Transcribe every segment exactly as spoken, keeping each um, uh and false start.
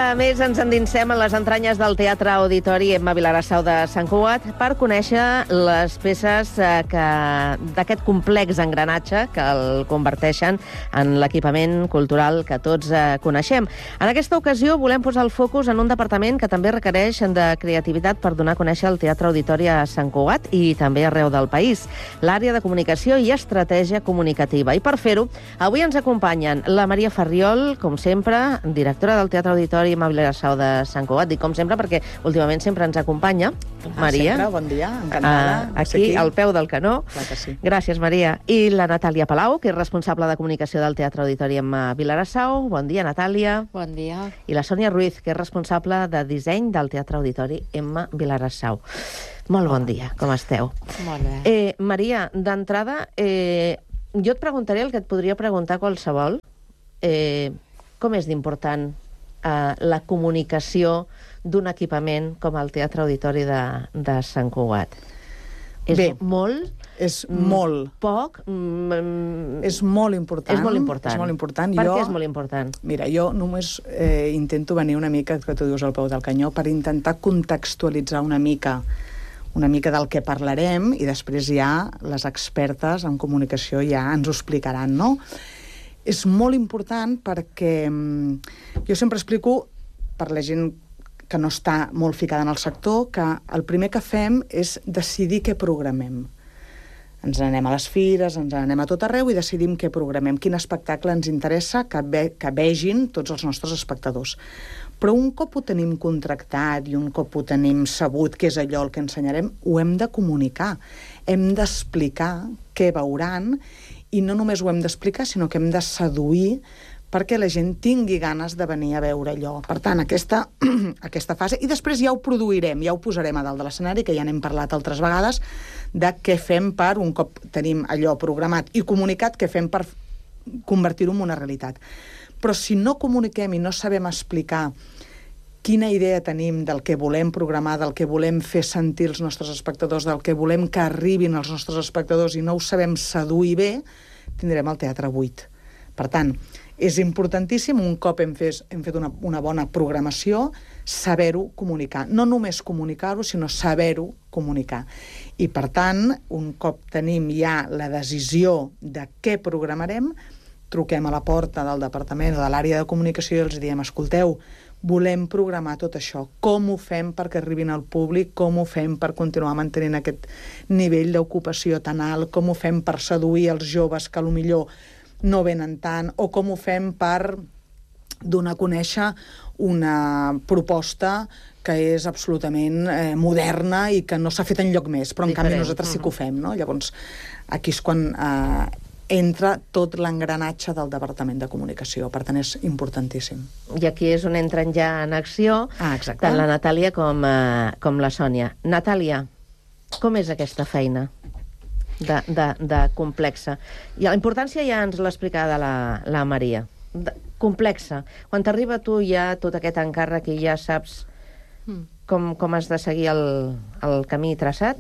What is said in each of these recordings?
dia més ens endinsem en les entranyes del Teatre Auditori Emma Vilarassau de Sant Cugat per conèixer les peces que d'aquest complex engranatge que el converteixen en l'equipament cultural que tots coneixem. En aquesta ocasió volem posar el focus en un departament que també requereix de creativitat per donar a conèixer el Teatre Auditori a Sant Cugat i també arreu del país, l'àrea de comunicació i estratègia comunicativa. I per fer-ho, avui ens acompanyen la Maria Farriol, com sempre, directora del Teatre Auditori Emma Vilarassau de Sant Cugat. Dic com sempre perquè últimament sempre ens acompanya. Ah, Maria. Sempre, bon dia, encantada. Uh, aquí, aquí, al peu del canó. Clar que sí. Gràcies, Maria. I la Natàlia Palau, que és responsable de comunicació del Teatre Auditori Emma Vilarassau. Bon dia, Natàlia. Bon dia. I la Sònia Ruiz, que és responsable de disseny del Teatre Auditori Emma Vilarassau. Molt bon dia, com esteu? Molt bé. Eh, Maria, d'entrada, eh, jo et preguntaré el que et podria preguntar qualsevol. Eh, com és d'important eh, la comunicació d'un equipament com el Teatre Auditori de, de Sant Cugat? És Bé, molt? És molt. Poc? Mm, és molt important. És molt important. És molt important. Per jo, què és molt important? Mira, jo només eh, intento venir una mica, que tu dius al peu del canyó, per intentar contextualitzar una mica una mica del que parlarem i després ja les expertes en comunicació ja ens ho explicaran, no? És molt important perquè jo sempre explico, per la gent que no està molt ficada en el sector, que el primer que fem és decidir què programem. Ens anem a les fires, ens anem a tot arreu i decidim què programem, quin espectacle ens interessa que, ve, que vegin tots els nostres espectadors. Però un cop ho tenim contractat i un cop ho tenim sabut què és allò el que ensenyarem, ho hem de comunicar. Hem d'explicar què veuran i no només ho hem d'explicar, sinó que hem de seduir perquè la gent tingui ganes de venir a veure allò. Per tant, aquesta, aquesta fase... I després ja ho produirem, ja ho posarem a dalt de l'escenari, que ja n'hem parlat altres vegades, de què fem per, un cop tenim allò programat i comunicat, què fem per convertir-ho en una realitat. Però si no comuniquem i no sabem explicar quina idea tenim del que volem programar, del que volem fer sentir els nostres espectadors, del que volem que arribin els nostres espectadors i no ho sabem seduir bé, tindrem el teatre buit. Per tant, és importantíssim, un cop hem fet, hem fet una, una bona programació, saber-ho comunicar. No només comunicar-ho, sinó saber-ho comunicar. I, per tant, un cop tenim ja la decisió de què programarem, truquem a la porta del departament o de l'àrea de comunicació i els diem, escolteu, volem programar tot això. Com ho fem perquè arribin al públic? Com ho fem per continuar mantenint aquest nivell d'ocupació tan alt? Com ho fem per seduir els joves que potser no venen tant? O com ho fem per donar a conèixer una proposta que és absolutament eh, moderna i que no s'ha fet enlloc més, però en Diferent. canvi nosaltres sí que ho fem, no? Llavors, aquí és quan eh, entra tot l'engranatge del Departament de Comunicació. Per tant, és importantíssim. I aquí és on entren ja en acció ah, tant la Natàlia com, eh, com la Sònia. Natàlia, com és aquesta feina de, de, de complexa? I la importància ja ens l'ha explicada la, la Maria. De, complexa. Quan t'arriba a tu ja tot aquest encàrrec i ja saps com, com has de seguir el, el camí traçat?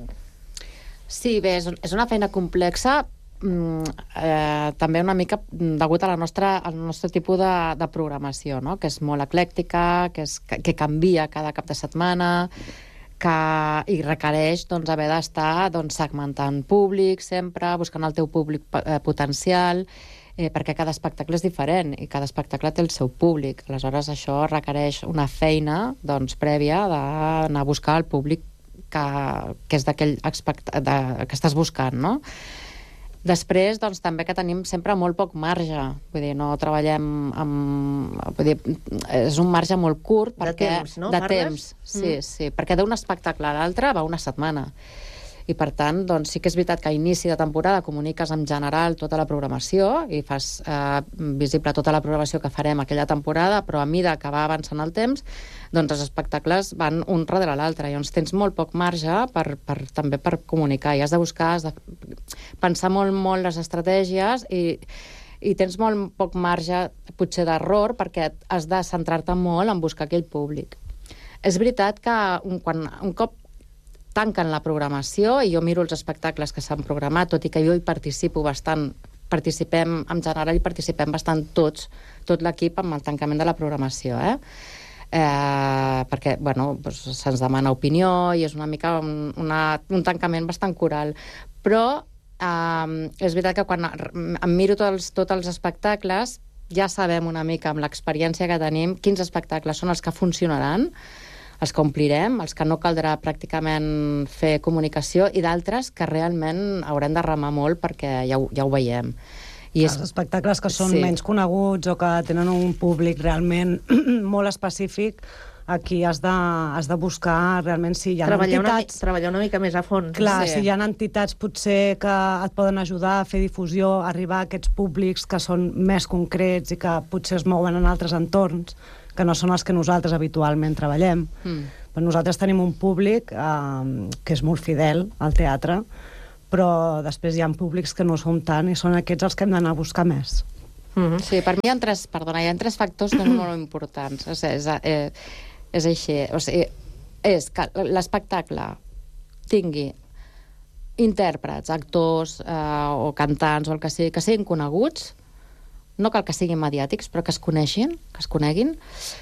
Sí, bé, és, és una feina complexa, Mm, eh, també una mica degut a la nostra, al nostre tipus de, de programació, no? Que és molt eclèctica, que, és, que, que canvia cada cap de setmana, que, i requereix doncs, haver d'estar doncs, segmentant públic sempre, buscant el teu públic eh, potencial, eh, perquè cada espectacle és diferent i cada espectacle té el seu públic. Aleshores, això requereix una feina doncs, prèvia d'anar a buscar el públic que, que és d'aquell espect- de, que estàs buscant, no? Després, doncs, també que tenim sempre molt poc marge. Vull dir, no treballem amb... Vull dir, és un marge molt curt perquè... De temps, no? De Parles? temps, sí, mm. sí. Perquè d'un espectacle a l'altre va una setmana. I, per tant, doncs, sí que és veritat que a inici de temporada comuniques en general tota la programació i fas eh, visible tota la programació que farem aquella temporada, però a mida que va avançant el temps, doncs els espectacles van un darrere l'altre. Llavors tens molt poc marge per, per, també per comunicar. I has de buscar, has de pensar molt, molt les estratègies i, i tens molt poc marge, potser d'error, perquè has de centrar-te molt en buscar aquell públic. És veritat que un, quan, un cop tanquen la programació i jo miro els espectacles que s'han programat, tot i que jo hi participo bastant, participem, en general hi participem bastant tots, tot l'equip amb el tancament de la programació, eh? eh, perquè, bueno, doncs, se'ns demana opinió i és una mica un, una, un tancament bastant coral. Però eh, és veritat que quan em miro tots, tots els espectacles ja sabem una mica, amb l'experiència que tenim, quins espectacles són els que funcionaran, els que omplirem, els que no caldrà pràcticament fer comunicació, i d'altres que realment haurem de remar molt perquè ja ho, ja ho veiem. I els espectacles que són sí. menys coneguts o que tenen un públic realment molt específic, aquí has de, has de buscar realment si hi ha treballar entitats... Una, treballar una mica més a fons. Clar, sí. si hi ha entitats potser que et poden ajudar a fer difusió, a arribar a aquests públics que són més concrets i que potser es mouen en altres entorns, que no són els que nosaltres habitualment treballem. Mm. Però nosaltres tenim un públic eh, que és molt fidel al teatre, però després hi ha públics que no som tant i són aquests els que hem d'anar a buscar més. Mm-hmm. Sí, per mi hi ha tres, perdona, hi ha tres factors que són molt importants. És, és, és, és així. O sigui, és que l'espectacle tingui intèrprets, actors eh, o cantants o el que sigui, que siguin coneguts, no cal que siguin mediàtics, però que es coneixin, que es coneguin.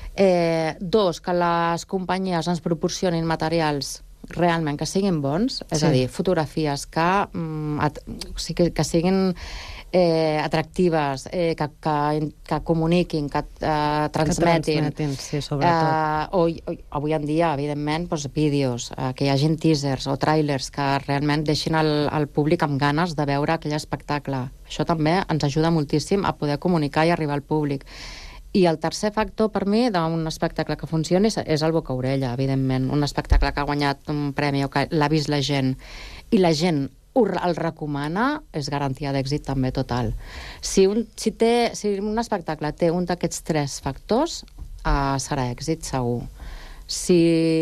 Eh, dos, que les companyies ens proporcionin materials realment que siguin bons, és sí. a dir, fotografies que, mm, at, o sigui, que, que siguin eh, atractives, eh, que, que, que comuniquin, que eh, transmetin. Que transmetin, sí, sobretot. Eh, o, o, avui en dia, evidentment, doncs, vídeos, eh, que hi hagin teasers o trailers que realment deixin el, el públic amb ganes de veure aquell espectacle. Això també ens ajuda moltíssim a poder comunicar i arribar al públic. I el tercer factor, per mi, d'un espectacle que funcioni és, és el boca-orella, evidentment. Un espectacle que ha guanyat un premi o que l'ha vist la gent i la gent ho, el recomana, és garantia d'èxit també total. Si un, si té, si un espectacle té un d'aquests tres factors, uh, serà èxit segur. Si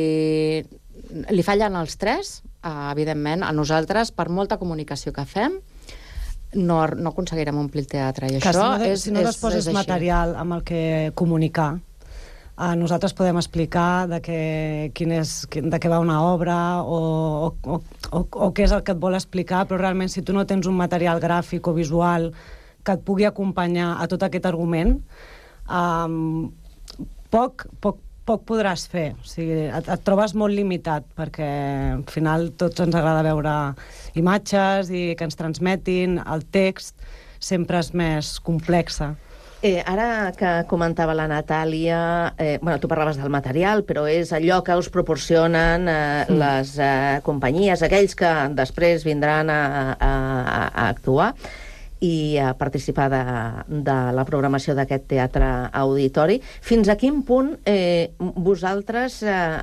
li fallen els tres, uh, evidentment, a nosaltres, per molta comunicació que fem, no, no aconseguirem omplir el teatre. I que això si no, és, si no és, disposes és material amb el que comunicar, eh, nosaltres podem explicar de, què, quin és, de què va una obra o, o, o, o què és el que et vol explicar, però realment si tu no tens un material gràfic o visual que et pugui acompanyar a tot aquest argument, eh, poc, poc poc podràs fer. O sigui, et, et trobes molt limitat, perquè al final tots ens agrada veure imatges i que ens transmetin, el text sempre és més complexa. Eh, ara que comentava la Natàlia, eh, bueno, tu parlaves del material, però és allò que us proporcionen eh, mm. les eh, companyies, aquells que després vindran a, a, a actuar i a participar de, de la programació d'aquest teatre auditori. Fins a quin punt eh, vosaltres eh,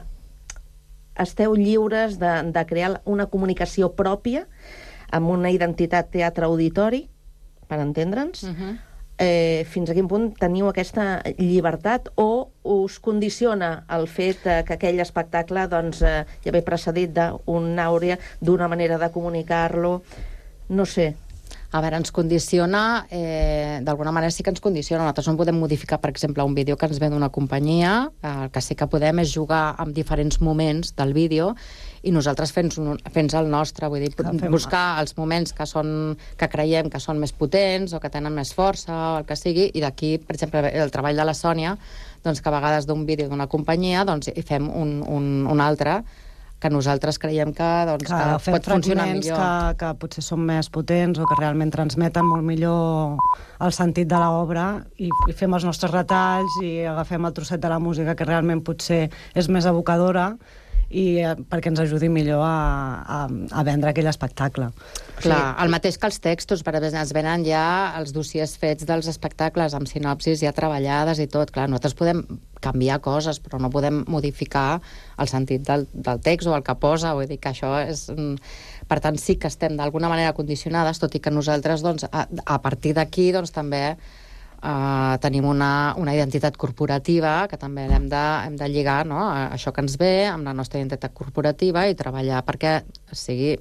esteu lliures de, de crear una comunicació pròpia amb una identitat teatre-auditori, per entendre'ns? Uh-huh. eh, fins a quin punt teniu aquesta llibertat o us condiciona el fet eh, que aquell espectacle doncs, eh, ja ve precedit d'una àurea, d'una manera de comunicar-lo? No sé. A veure, ens condiciona, eh, d'alguna manera sí que ens condiciona. Nosaltres no podem modificar, per exemple, un vídeo que ens ve d'una companyia. El que sí que podem és jugar amb diferents moments del vídeo i nosaltres fent, fent el nostre, vull dir, buscar els moments que, són, que creiem que són més potents o que tenen més força o el que sigui, i d'aquí, per exemple, el treball de la Sònia, doncs, que a vegades d'un vídeo d'una companyia doncs, hi fem un, un, un altre que nosaltres creiem que, doncs, que, que pot funcionar millor. Que, que potser són més potents o que realment transmeten molt millor el sentit de l'obra i, i fem els nostres retalls i agafem el trosset de la música que realment potser és més evocadora i eh, perquè ens ajudi millor a, a, a vendre aquell espectacle. Clar, sí. El mateix que els textos, per exemple, ens venen ja els dossiers fets dels espectacles amb sinopsis ja treballades i tot. Clar, nosaltres podem canviar coses, però no podem modificar el sentit del, del text o el que posa, vull dir que això és... Per tant, sí que estem d'alguna manera condicionades, tot i que nosaltres, doncs, a, a partir d'aquí, doncs, també Uh, tenim una, una identitat corporativa que també hem de, hem de lligar, no? A això que ens ve amb la nostra identitat corporativa i treballar perquè sigui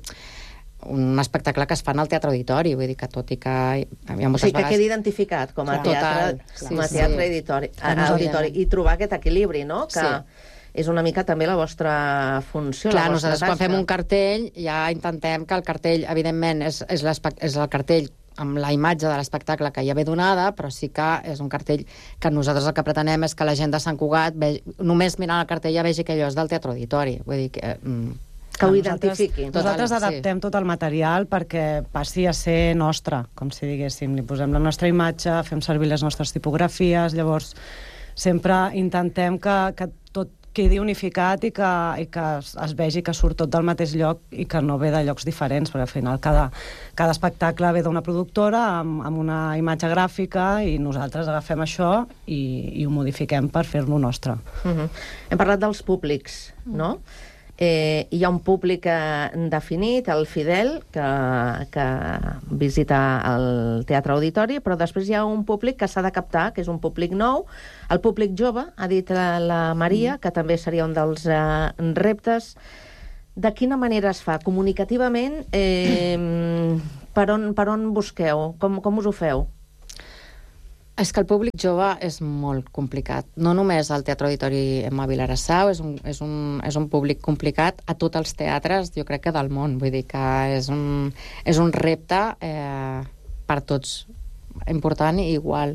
un espectacle que es fa en el teatre auditori, vull dir que tot i que hi ha moltes sí, que vegades... quedi identificat com a teatre, Total, com a sí, teatre sí. auditori, auditori i trobar aquest equilibri, no? Que sí. és una mica també la vostra funció, Clar, la vostra nosaltres tasca. Quan fem un cartell ja intentem que el cartell, evidentment, és, és, és el cartell amb la imatge de l'espectacle que ja ve donada, però sí que és un cartell que nosaltres el que pretenem és que la gent de Sant Cugat, vegi, només mirant el cartell ja vegi que allò és del Teatre Auditori. Vull dir que... Mm, que ho identifiqui. Nosaltres adaptem sí. tot el material perquè passi a ser nostre, com si diguéssim. Li posem la nostra imatge, fem servir les nostres tipografies, llavors sempre intentem que, que tot quedi unificat i que, i que es, es vegi que surt tot del mateix lloc i que no ve de llocs diferents, perquè al final cada, cada espectacle ve d'una productora amb, amb una imatge gràfica i nosaltres agafem això i, i ho modifiquem per fer-lo nostre. Uh-huh. Hem parlat dels públics, no? Eh, hi ha un públic eh, definit, el fidel, que, que visita el Teatre Auditori, però després hi ha un públic que s'ha de captar, que és un públic nou. El públic jove, ha dit la, la Maria, que també seria un dels eh, reptes. De quina manera es fa? Comunicativament, eh, per, on, per on busqueu? Com, com us ho feu? És que el públic jove és molt complicat. No només al Teatre Auditori Emma Vilarassau, és un, és, un, és un públic complicat a tots els teatres, jo crec que del món. Vull dir que és un, és un repte eh, per tots, important i igual.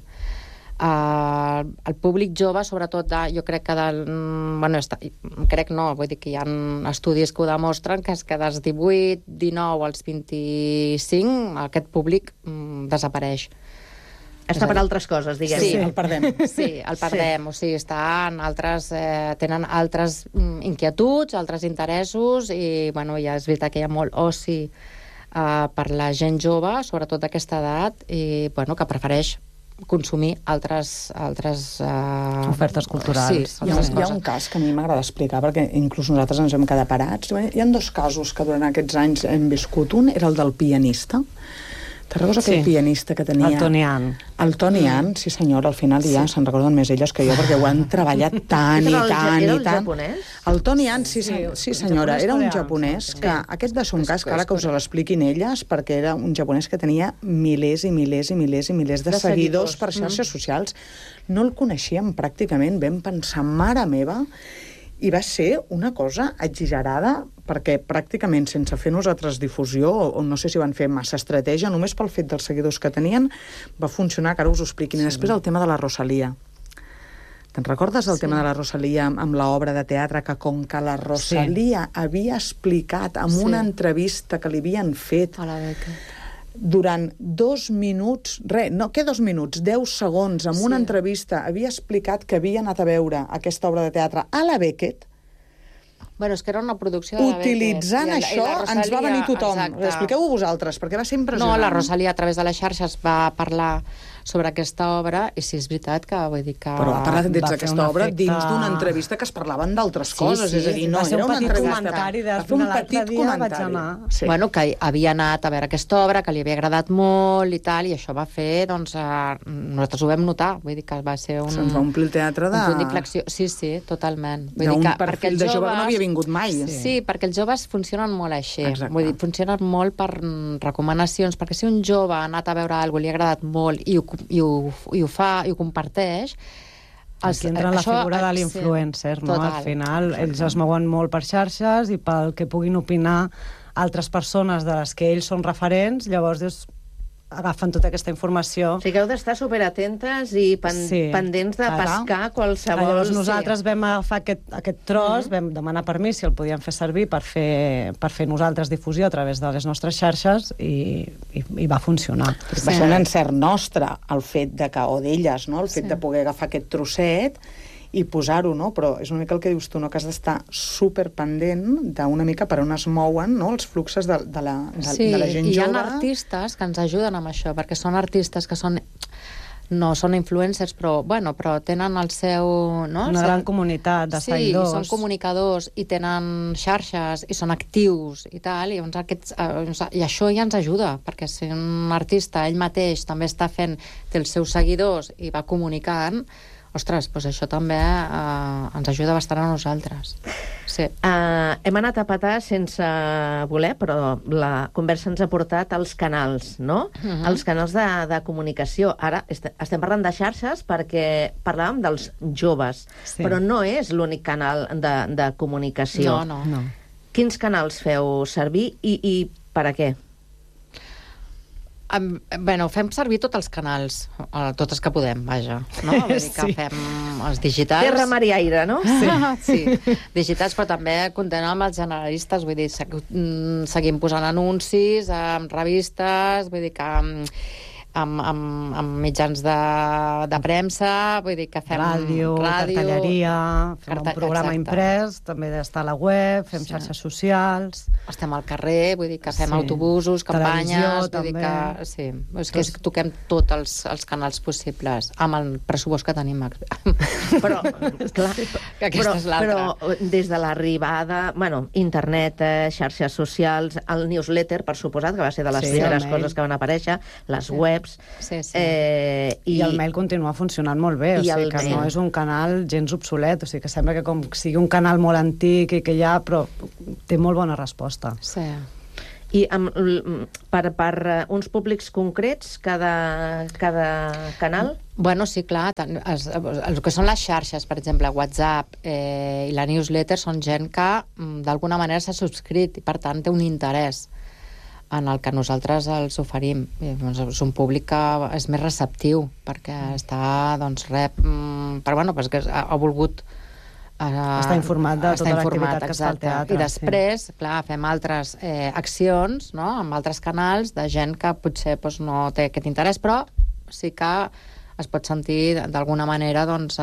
Uh, el públic jove, sobretot, de, jo crec que del... Bueno, està, crec no, vull dir que hi ha estudis que ho demostren, que és que dels divuit, dinou als vint-i-cinc aquest públic mm, desapareix. Està per altres coses, diguem. Sí, el perdem. Sí, el perdem. Sí. O sigui, està en altres, eh, tenen altres inquietuds, altres interessos, i, bueno, ja és veritat que hi ha molt oci eh, per la gent jove, sobretot d'aquesta edat, i, bueno, que prefereix consumir altres... altres eh... ofertes culturals. Sí, hi, ha, hi ha un cas que a mi m'agrada explicar, perquè inclús nosaltres ens hem quedat parats. Hi ha dos casos que durant aquests anys hem viscut. Un era el del pianista. Te'n recordes aquell sí. pianista que tenia... El Tony Ann. El Tony Ann, sí senyora, al final ja sí. se'n recorden més elles que jo, perquè ho han treballat tant i tant i tant. Era el japonès? El Tony Ann, sí, sí, sí senyora, era un japonès que, aquest va ser un cas que ara que us l'expliquin elles, perquè era un japonès que tenia milers i milers i milers i milers de, de seguidors, seguidors per xarxes mm. socials. No el coneixíem pràcticament, vam pensar, mare meva, i va ser una cosa exagerada, perquè pràcticament sense fer nosaltres difusió, o no sé si van fer massa estratègia, només pel fet dels seguidors que tenien, va funcionar, que ara us ho expliquin. Sí. I després el tema de la Rosalia. Te'n recordes del sí. tema de la Rosalia amb, amb l'obra de teatre, que com que la Rosalia sí. havia explicat en sí. una entrevista que li havien fet a la beca durant dos minuts, res, no, què dos minuts? Deu segons, en sí. una entrevista, havia explicat que havia anat a veure aquesta obra de teatre a la Beckett. Bueno, és que era una producció de la Beckett. Utilitzant la, això, Rosalia, ens va venir tothom. Exacte. Expliqueu-ho vosaltres, perquè va ser impressionant. No, la Rosalia, a través de les xarxes, va parlar sobre aquesta obra, i sí, és veritat que vull dir que... Però ha parlat dins d'aquesta obra efecte... dins d'una entrevista que es parlaven d'altres sí, coses, sí, és a dir, no, era una entrevista... Comentari va fer un petit comentari. Sí. Bueno, que havia anat a veure aquesta obra, que li havia agradat molt i tal, i això va fer, doncs, eh, nosaltres ho vam notar, vull dir que va ser un... Se'ns va omplir el teatre de... Un punt d'inflexió, sí, sí, totalment. Vull d'un dir que, perfil de jove que no havia vingut mai. Sí, sí, perquè els joves funcionen molt així. Exacte. Vull dir, funcionen molt per recomanacions, perquè si un jove ha anat a veure alguna cosa, li ha agradat molt i ho, i ho i ho fa, i ho comparteix. Els, Aquí entra la això, figura de l'influencer, no? Total. Al final, ells es mouen molt per xarxes i pel que puguin opinar altres persones de les que ells són referents, llavors és, agafen tota aquesta informació. O sigui que heu d'estar superatentes i pen, sí. pendents de pescar qualsevol... Llavors nosaltres sí. vam agafar aquest, aquest tros, mm-hmm. vam demanar permís si el podíem fer servir per fer, per fer nosaltres difusió a través de les nostres xarxes i, i, i va funcionar. Sí. Va ser un encert nostre, el fet de que, o d'elles, no? el fet sí. de poder agafar aquest trosset i posar-ho, no? Però és una mica el que dius tu, no? Que has d'estar superpendent d'una mica per on es mouen, no? Els fluxes de, de, la, de, sí, de la gent jove. Sí, i hi ha artistes que ens ajuden amb això, perquè són artistes que són... no són influencers, però, bueno, però tenen el seu... No? Una gran comunitat de sí, seguidors. Sí, són comunicadors i tenen xarxes i són actius i tal, i, doncs aquests, eh, i això ja ens ajuda, perquè si un artista ell mateix també està fent dels seus seguidors i va comunicant, ostres, doncs això també eh, ens ajuda bastant a nosaltres. Sí. Uh, hem anat a petar sense voler, però la conversa ens ha portat als canals, no? Uh-huh. Els canals de, de comunicació. Ara est estem parlant de xarxes perquè parlàvem dels joves, sí. però no és l'únic canal de, de comunicació. No, no, no. Quins canals feu servir i, i per a què? Um, bueno, fem servir tots els canals, uh, tots els que podem, vaja, no? Vull dir que Sí. fem els digitals... Terra, mar i aire, no? Sí. sí, digitals, però també comptem amb els generalistes, vull dir, segu- mm, seguim posant anuncis amb revistes, vull dir que amb, amb, amb, amb mitjans de, de premsa, vull dir que fem Ràdio, ràdio cartelleria, fem Carte- un programa exacte. imprès, també està a la web, fem Sí. xarxes socials... estem al carrer, vull dir que fem Sí. autobusos, campanyes, Televisió, vull dir també. que... Sí, és que és, toquem tots els, els canals possibles, amb el pressupost que tenim. Però, clar, Que aquesta però, és l'altra. però des de l'arribada, bueno, internet, eh, xarxes socials, el newsletter, per suposat, que va ser de les Sí, primeres el mail. coses que van aparèixer, les webs... Sí, sí. Eh, I, I el mail continua funcionant molt bé, o I sigui el que mail. no és un canal gens obsolet, o sigui que sembla que com sigui un canal molt antic i que ja, però té molt bona resposta. Sí. I amb, l- per, per eh, uns públics concrets, cada, cada canal? Bueno, sí, clar, tant- els, el que són les xarxes, per exemple, WhatsApp eh, i la newsletter són gent que mm, d'alguna manera s'ha subscrit i per tant té un interès en el que nosaltres els oferim. I, doncs, és un públic que és més receptiu perquè està, doncs, rep... Mm, però bueno, pues que ha, ha volgut eh, Està informat de tota estar l'activitat informat, que es fa al exacte. teatre, I després, sí. clar, fem altres eh, accions, no?, amb altres canals de gent que potser doncs, no té aquest interès, però sí que es pot sentir d'alguna manera, doncs,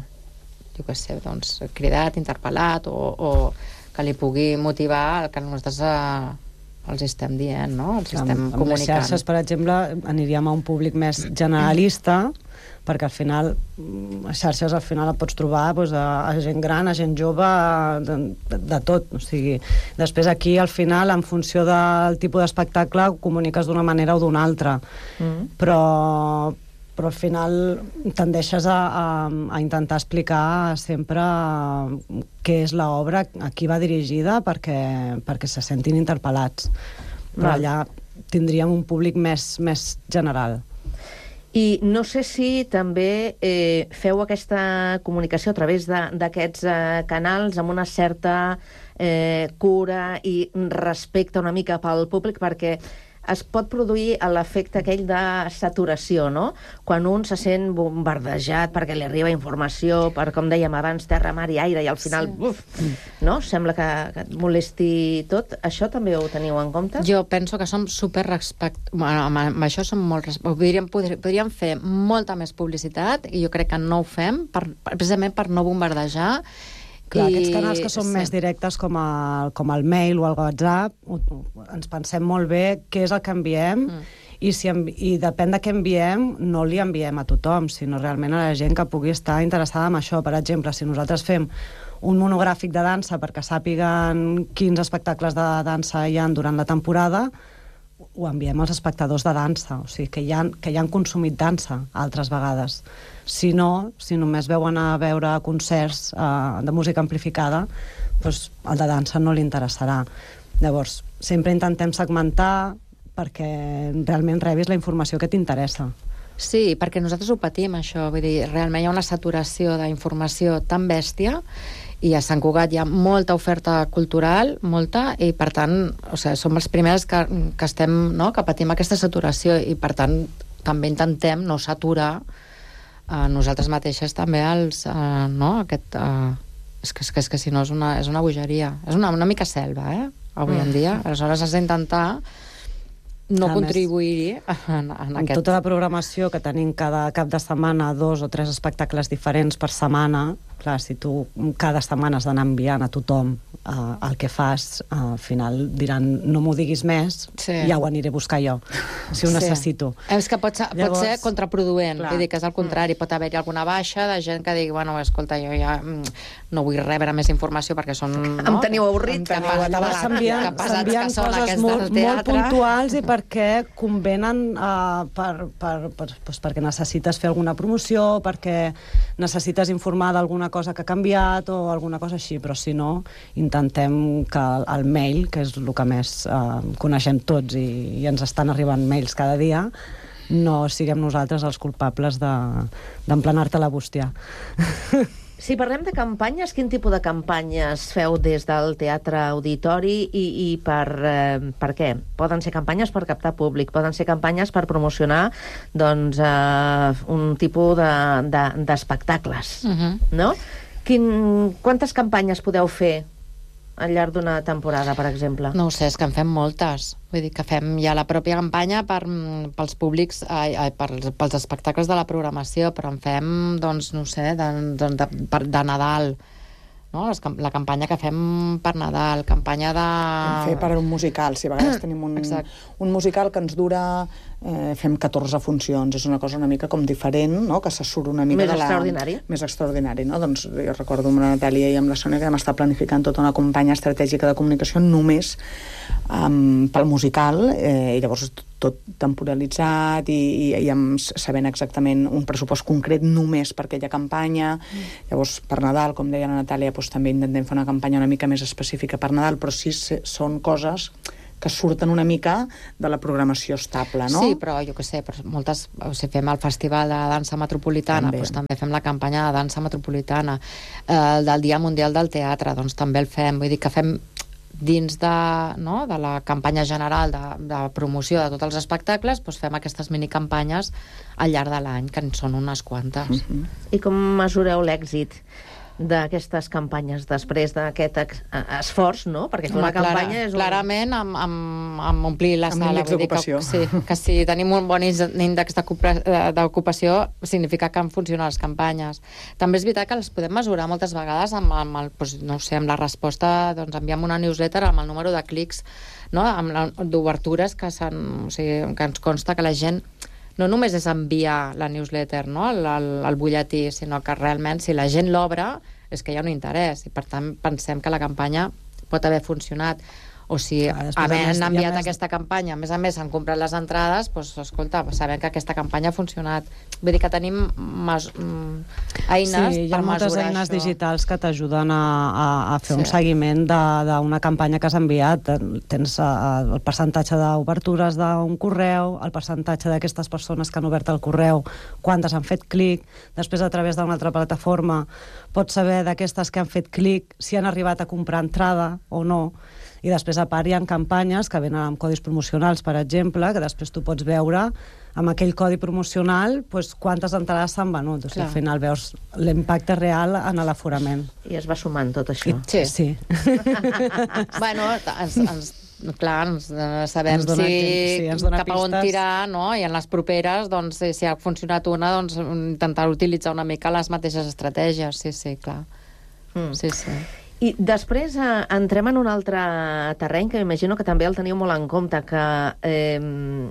eh, jo què sé, doncs, cridat, interpel·lat, o, o que li pugui motivar el que nosaltres eh, els estem dient, no? Els estem amb, amb les comunicant. xarxes, per exemple, aniríem a un públic més generalista, perquè al final, mm, a xarxes al final et pots trobar doncs, a, a gent gran, a gent jove, de, de, de tot. O sigui, després aquí, al final, en funció del tipus d'espectacle, ho comuniques d'una manera o d'una altra. Mm. Però, però al final tendeixes a, a, a intentar explicar sempre què és l'obra, a qui va dirigida, perquè, perquè se sentin interpel·lats. Però Val. allà tindríem un públic més, més general. I no sé si també eh, feu aquesta comunicació a través de- d'aquests eh, canals amb una certa eh, cura i respecte una mica pel públic, perquè es pot produir l'efecte aquell de saturació, no? Quan un se sent bombardejat perquè li arriba informació, per, com dèiem abans, terra, mar i aire, i al final, Sí. buf, no? Sembla que, que et molesti tot. Això també ho teniu en compte? Jo penso que som super respect... Bueno, amb, amb això som molt... Res... Podríem, podríem, podríem fer molta més publicitat i jo crec que no ho fem per, precisament per no bombardejar. Clar, I... aquests canals que són sí. més directes com el, com el mail o el WhatsApp, ho, ho, ens pensem molt bé què és el que enviem mm. i, si envi i depèn de què enviem, no li enviem a tothom, sinó realment a la gent que pugui estar interessada en això. Per exemple, si nosaltres fem un monogràfic de dansa perquè sàpiguen quins espectacles de dansa hi ha durant la temporada, ho enviem als espectadors de dansa, o sigui, que ja, que ja han consumit dansa altres vegades. Si no, si només veuen a veure concerts eh, de música amplificada, doncs el de dansa no li interessarà. Llavors, sempre intentem segmentar perquè realment rebis la informació que t'interessa. Sí, perquè nosaltres ho patim, això. Vull dir, realment hi ha una saturació d'informació tan bèstia i a Sant Cugat hi ha molta oferta cultural, molta, i per tant, o sigui, som els primers que, que estem, no?, que patim aquesta saturació i per tant també intentem no saturar eh, nosaltres mateixes també els, eh, no, aquest... Eh, és, que, és, que, és que si no és una, és una bogeria. És una, una mica selva, eh?, avui en dia. Aleshores has d'intentar no A més, contribuir-hi en, en Amb aquest... tota la programació que tenim cada cap de setmana, dos o tres espectacles diferents per setmana, clar, si tu cada setmana has d'anar enviant a tothom uh, el que fas, uh, al final diran no m'ho diguis més, Sí. ja ho aniré a buscar jo, si ho Sí. necessito. És que pot ser, Llavors, pot ser contraproduent, clar. vull dir que és el contrari, pot haver-hi alguna baixa de gent que digui, bueno, escolta, jo ja mm, no vull rebre més informació perquè són... No? Em teniu avorrit, Que teniu pesats- atabalat. que S'envien pesats s'envien que són coses aquests molt, del molt teatre. puntuals i perquè convenen uh, per, per, per, doncs perquè necessites fer alguna promoció, perquè necessites informar d'alguna cosa que ha canviat o alguna cosa així, però si no, intentem que el mail, que és el que més uh, coneixem tots i, i ens estan arribant mails cada dia, no siguem nosaltres els culpables de- d'emplenar-te la bústia. Si parlem de campanyes, quin tipus de campanyes feu des del Teatre Auditori i, i per, eh, per què? Poden ser campanyes per captar públic, poden ser campanyes per promocionar doncs, eh, un tipus d'espectacles, de, de, uh-huh. no? Quin, quantes campanyes podeu fer al llarg d'una temporada, per exemple? No ho sé, és que en fem moltes. Vull dir que fem ja la pròpia campanya per, pels públics, ai, ai, per, pels espectacles de la programació, però en fem, doncs, no sé, de, de, de, de Nadal, no? Les, la campanya que fem per Nadal, campanya de... Hem fet per un musical, si a vegades tenim un, un musical que ens dura... Eh, fem catorze funcions, és una cosa una mica com diferent, no? Que se surt una mica més de la... extraordinari. Més extraordinari, no? Doncs jo recordo amb la Natàlia i amb la Sònia que vam estar planificant tota una campanya estratègica de comunicació només um, pel musical, eh, i llavors tot, tot temporalitzat i, i, i amb, sabent exactament un pressupost concret només per aquella campanya. Mm. Llavors, per Nadal, com deia la Natàlia, doncs, també intentem fer una campanya una mica més específica per Nadal, però sí són coses que surten una mica de la programació estable, no? Sí, però jo què sé, però moltes, o sigui, fem el Festival de Dansa Metropolitana, també. Doncs també fem la campanya de Dansa Metropolitana, eh, del Dia Mundial del Teatre, doncs també el fem, vull dir que fem dins de, no, de la campanya general de, de promoció de tots els espectacles, doncs fem aquestes minicampanyes al llarg de l'any, que en són unes quantes. Uh-huh. I com mesureu l'èxit d'aquestes campanyes després d'aquest esforç, no? Perquè fer una Clara, campanya és un... Clarament, amb, amb, amb omplir la amb sala. Amb índex d'ocupació. Sí, que si tenim un bon índex d'ocupació significa que han funcionat les campanyes. També és veritat que les podem mesurar moltes vegades amb, amb el, doncs, no sé, amb la resposta, doncs enviem una newsletter amb el número de clics, no? Amb d'obertures que, o sigui, que ens consta que la gent no només és enviar la newsletter, no? el, el, el butlletí, sinó que realment si la gent l'obre és que hi ha un interès i per tant pensem que la campanya pot haver funcionat. O si ah, havent enviat més... aquesta campanya, a més a més han comprat les entrades, doncs escolta, sabem que aquesta campanya ha funcionat. Vull dir que tenim mes... eines sí, per mesurar això. Hi ha moltes eines digitals que t'ajuden a, a, a fer sí. un seguiment d'una campanya que has enviat. Tens uh, el percentatge d'obertures d'un correu, el percentatge d'aquestes persones que han obert el correu, quantes han fet clic, després a través d'una altra plataforma pots saber d'aquestes que han fet clic si han arribat a comprar entrada o no. I després, a part, hi ha campanyes que venen amb codis promocionals, per exemple, que després tu pots veure amb aquell codi promocional doncs, quantes entrades s'han venut. O sigui, al final veus l'impacte real en l'aforament. I es va sumant tot això. I, sí. sí. bueno, ens, ens, clar, ens sabem ens dona, si sí, ens dona cap a on pistes. tirar, no? I en les properes, doncs, si ha funcionat una, doncs intentar utilitzar una mica les mateixes estratègies. Sí, sí, clar. Mm. Sí, sí. I després eh, entrem en un altre terreny que m'imagino que també el teniu molt en compte, que eh,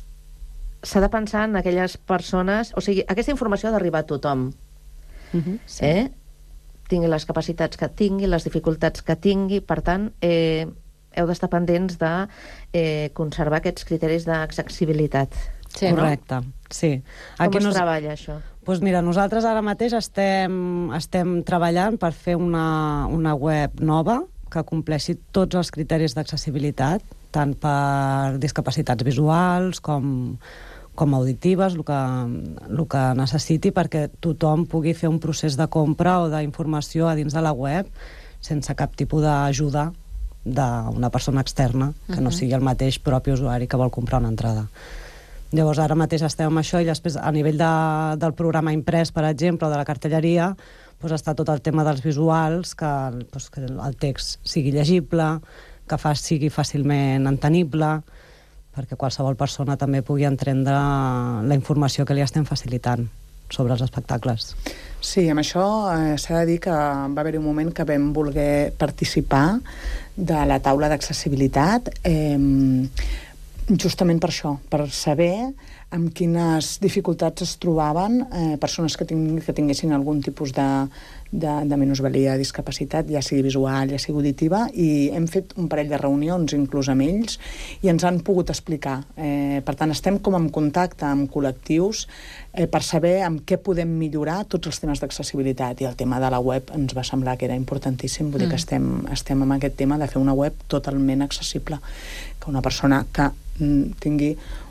s'ha de pensar en aquelles persones... O sigui, aquesta informació ha d'arribar a tothom. Uh-huh, sí. eh? Tingui les capacitats que tingui, les dificultats que tingui, per tant, eh, heu d'estar pendents de eh, conservar aquests criteris d'accessibilitat. Sí, no? Correcte, sí. Com Aquí es nos... treballa, això? Doncs mira, nosaltres ara mateix estem, estem treballant per fer una, una web nova que compleixi tots els criteris d'accessibilitat, tant per discapacitats visuals com, com auditives, el que, el que necessiti, perquè tothom pugui fer un procés de compra o d'informació a dins de la web sense cap tipus d'ajuda d'una persona externa, que no sigui el mateix propi usuari que vol comprar una entrada. Llavors, ara mateix estem amb això i després, a nivell de, del programa imprès, per exemple, o de la cartelleria, doncs està tot el tema dels visuals, que, doncs, que el text sigui llegible, que fa, sigui fàcilment entenible, perquè qualsevol persona també pugui entendre la informació que li estem facilitant sobre els espectacles. Sí, amb això eh, s'ha de dir que va haver un moment que vam voler participar de la taula d'accessibilitat, eh, justament per això, per saber amb quines dificultats es trobaven eh, persones que, ting que tinguessin algun tipus de, de, de minusvalia, discapacitat, ja sigui visual, ja sigui auditiva, i hem fet un parell de reunions inclús amb ells i ens han pogut explicar. Eh, per tant, estem com en contacte amb col·lectius eh, per saber amb què podem millorar tots els temes d'accessibilitat, i el tema de la web ens va semblar que era importantíssim, vull mm. dir que estem, estem amb aquest tema de fer una web totalment accessible, que una persona que tingui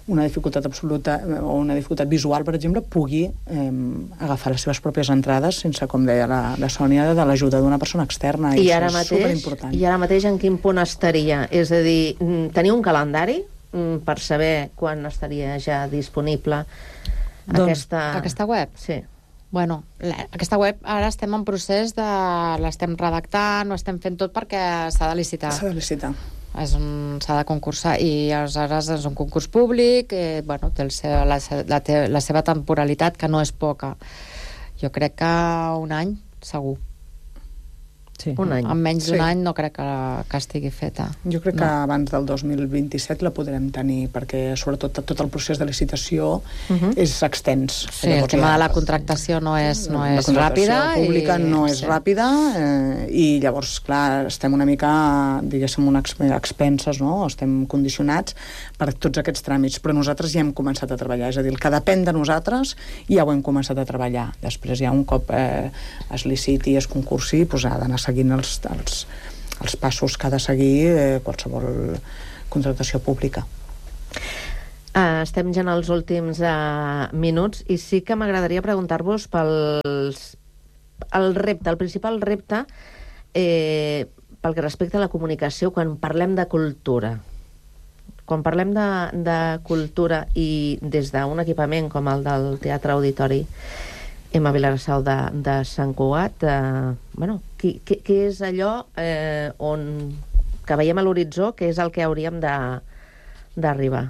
una dificultat absoluta o una dificultat visual, per exemple, pugui eh, agafar les seves pròpies entrades sense, com deia la, la Sònia, de l'ajuda d'una persona externa. I, I ara això és mateix, superimportant. I ara mateix en quin punt estaria? És a dir, teniu un calendari per saber quan estaria ja disponible doncs, aquesta... aquesta web? Sí. Bueno, la, aquesta web ara estem en procés de... l'estem redactant, ho estem fent tot perquè s'ha de licitar. S'ha de licitar. És un, s'ha de concursar i aleshores és un concurs públic, eh, bueno, té el seu, la, la, la seva temporalitat, que no és poca. Jo crec que un any, segur. Sí. Un any. En menys d'un sí. any no crec que, que estigui feta. Jo crec no. que abans del dos mil vint-i-set la podrem tenir, perquè sobretot tot el procés de licitació uh -huh. és extens. Sí, el tema de la contractació no és, no és ràpida. La pública i... no és sí. ràpida eh, i llavors, clar, estem una mica, diguéssim, una expenses, no? Estem condicionats per tots aquests tràmits, però nosaltres ja hem començat a treballar, és a dir, el que depèn de nosaltres ja ho hem començat a treballar. Després ja un cop eh, es liciti, es concursi, doncs ha d'anar seguint els, els, els passos que ha de seguir eh, qualsevol contractació pública. Uh, estem ja en els últims uh, minuts i sí que m'agradaria preguntar-vos pels, el repte, el principal repte eh, pel que respecta a la comunicació quan parlem de cultura. Quan parlem de, de cultura i des d'un equipament com el del Teatre Auditori Emma Vilarassau de, de Sant Cugat, eh, bueno, què, què, què és allò eh, on que veiem a l'horitzó, què és el que hauríem d'arribar?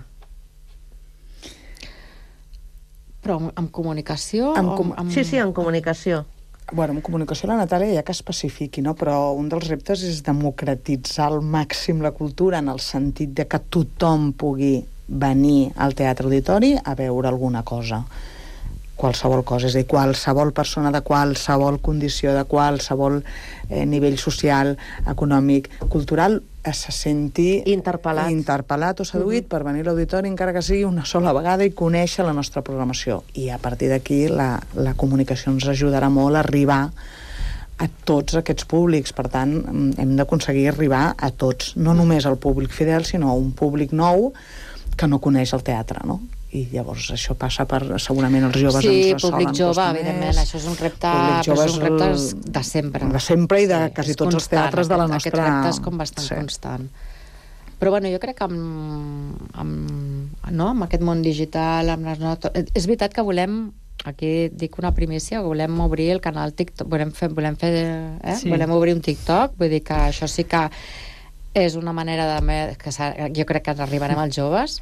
Però amb, amb comunicació? Amb com... amb... Sí, sí, amb comunicació. Bueno, amb comunicació la Natàlia ja que especifiqui, no? Però un dels reptes és democratitzar al màxim la cultura en el sentit de que tothom pugui venir al Teatre Auditori a veure alguna cosa. Qualsevol cosa, és a dir, qualsevol persona de qualsevol condició, de qualsevol eh, nivell social, econòmic, cultural, se senti interpel·lat, interpel·lat o seduït uh-huh. per venir a l'auditori, encara que sigui una sola vegada, i conèixer la nostra programació. I a partir d'aquí la, la comunicació ens ajudarà molt a arribar a tots aquests públics. Per tant, hem d'aconseguir arribar a tots, no només al públic fidel, sinó a un públic nou que no coneix el teatre, no? I llavors això passa per, segurament els joves sí, ens públic jove, més. Evidentment, això és un repte, però és un repte de sempre. De sempre i de sí, quasi tots els teatres de la nostra... Aquest repte és com bastant sí. constant. Però bueno, jo crec que amb, amb, no? amb aquest món digital, amb les notes... És veritat que volem, aquí dic una primícia, volem obrir el canal TikTok, volem fer, volem fer eh? sí. volem obrir un TikTok, vull dir que això sí que és una manera de... que jo crec que arribarem als joves,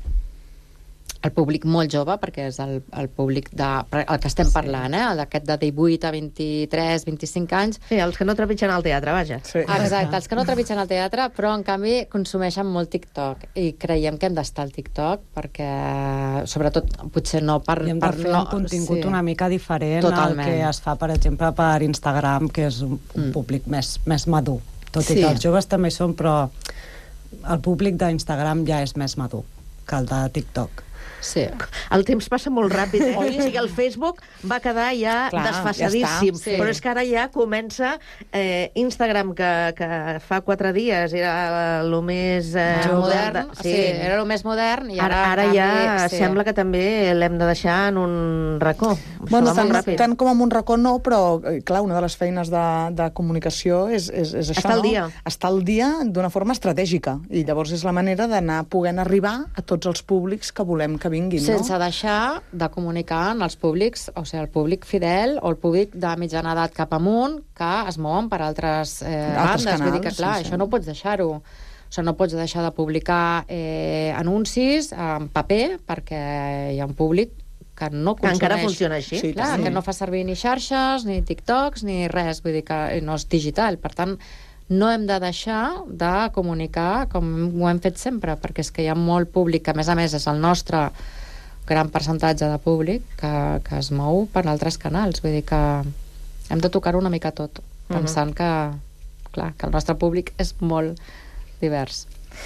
el públic molt jove, perquè és el, el públic de, el que estem parlant, eh? D'aquest de divuit a vint-i-tres, vint-i-cinc anys. Sí, els que no trepitgen al teatre, vaja. Sí. Exacte, els que no trepitgen al teatre, però en canvi consumeixen molt TikTok, i creiem que hem d'estar al TikTok, perquè sobretot potser no per... I hem de per fer no, un contingut sí. una mica diferent Totalment. al que es fa, per exemple, per Instagram, que és un, un mm. públic més, més madur. Tot sí. i que els joves també són, però el públic d'Instagram ja és més madur que el de TikTok. Sí. El temps passa molt ràpid, eh? O sigui, el Facebook va quedar ja Clar, desfasadíssim, ja sí. però és que ara ja comença eh, Instagram, que, que fa quatre dies era el més eh, modern, modern sí. sí, era el més modern, i ara, ara, ara canvi, ja sí. sembla que també l'hem de deixar en un racó. Bueno, tant, tant com en un racó no, però clar, una de les feines de, de comunicació és, és, és això, Està al no? dia. Està al dia d'una forma estratègica, i llavors és la manera d'anar podent arribar a tots els públics que volem que vinguin, sense no? deixar de comunicar en els públics, o sigui, el públic fidel o el públic de mitjana edat cap amunt, que es mouen per altres, eh, altres bandes. canals. Vull dir que, clar, sí, sí. això no pots deixar-ho. O sigui, no pots deixar de publicar eh, anuncis en paper, perquè hi ha un públic que no consumeix... Encara funciona així. Sí, clar, sí. que no fa servir ni xarxes, ni TikToks, ni res. Vull dir que no és digital. Per tant, no hem de deixar de comunicar com ho hem fet sempre, perquè és que hi ha molt públic, que a més a més és el nostre gran percentatge de públic que, que es mou per altres canals. Vull dir que hem de tocar una mica tot, pensant uh-huh. que, clar, que el nostre públic és molt divers.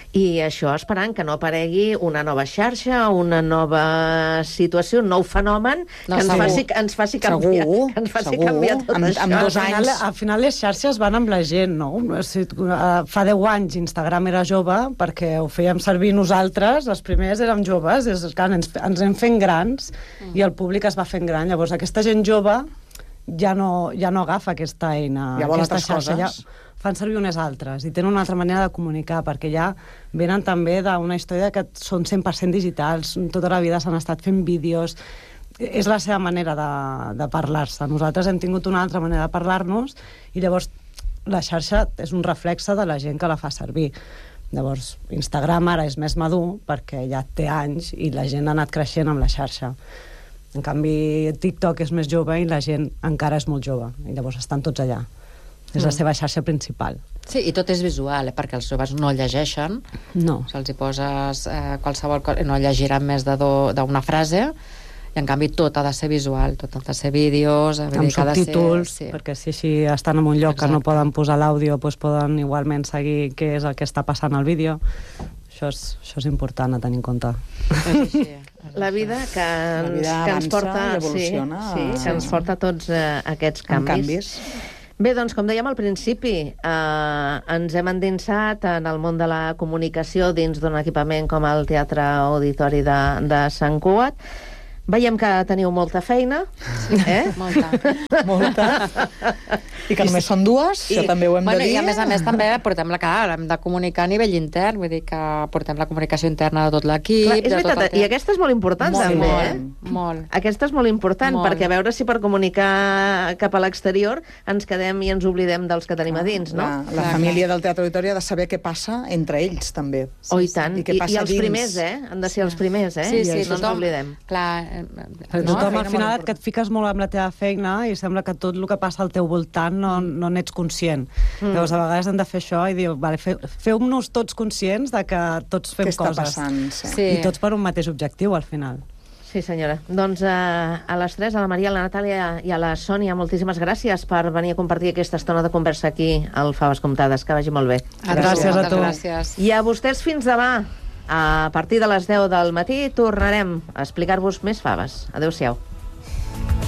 I això esperant que no aparegui una nova xarxa, una nova situació, un nou fenomen No, que ens segur. faci, ens faci canviar, Segur, que ens faci segur. canviar tot Amb- això. amb dos Al final, anys. al final les xarxes van amb la gent, no? O sigui, eh, fa deu anys Instagram era jove perquè ho fèiem servir nosaltres, els primers érem joves, és, clar, ens, ens hem fent grans mm. i el públic es va fent gran. Llavors aquesta gent jove ja no, ja no agafa aquesta eina, Ja vol aquesta altres xarxa, ja coses. fan servir unes altres i tenen una altra manera de comunicar, perquè ja venen també d'una història que són cent per cent digitals, tota la vida s'han estat fent vídeos, és la seva manera de, de parlar-se. Nosaltres hem tingut una altra manera de parlar-nos i llavors la xarxa és un reflexe de la gent que la fa servir. Llavors, Instagram ara és més madur perquè ja té anys i la gent ha anat creixent amb la xarxa. En canvi, TikTok és més jove i la gent encara és molt jove i llavors estan tots allà. És la seva xarxa principal. Sí, i tot és visual, eh? Perquè els joves no llegeixen. No. Se'ls hi poses eh, qualsevol cosa, no llegiran més de do- d'una frase, i en canvi tot ha de ser visual, tot ha de ser vídeos, Amb vull dir que ha de ser- subtítols, sí. perquè si així estan en un lloc que no Exacte. poden posar l'àudio, doncs poden igualment seguir què és el que està passant al vídeo. Això és, això és important a tenir en compte. És així, és La així. vida que ens, vida que ens avança porta... i evoluciona. Sí, sí, que ens porta tots eh, aquests Amb canvis. canvis. Bé, doncs, com dèiem al principi, eh, ens hem endinsat en el món de la comunicació dins d'un equipament com el Teatre Auditori de, de Sant Cugat. Veiem que teniu molta feina, eh? Molta. Molta. I que només són dues, I, que també ho hem bueno, de dir. I a més a més també portem la cara, hem de comunicar a nivell intern, vull dir que portem la comunicació interna de tot l'equip. Clar, és de tot veritat, el i aquesta és molt important, Molt, també, molt, eh? molt. Aquesta és molt important, Molt. perquè a veure si per comunicar cap a l'exterior ens quedem i ens oblidem dels que tenim a dins, no? La, la Clar, família del Teatre Auditori ha de saber què passa entre ells, també. Oh, i tant. I què I, passa I els dins. primers, eh? Han de ser els primers, eh? Sí, sí, no ens tothom, oblidem. clar, eh, Però no? tothom feina al final molt que et fiques molt amb la teva feina i sembla que tot el que passa al teu voltant no, no n'ets conscient. Mm. Llavors, a vegades hem de fer això i dir, vale, fe, feu-nos tots conscients de que tots fem Què està coses. passant? Sí. Sí. I tots per un mateix objectiu, al final. Sí, senyora. Doncs eh, a les tres, a la Maria, a la Natàlia i a la Sònia, moltíssimes gràcies per venir a compartir aquesta estona de conversa aquí al Faves Comptades. Que vagi molt bé. Gràcies a Moltes tu. Gràcies. I a vostès fins demà. A partir de les deu del matí tornarem a explicar-vos més faves. Adéu-siau.